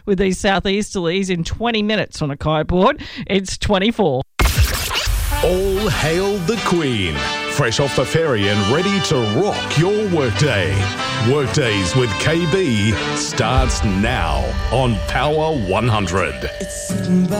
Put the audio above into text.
with these southeasterlies in 20 minutes on a kiteboard. It's 24. All hail the Queen. Fresh off the ferry and ready to rock your workday. Workdays with KB starts now on Power 100.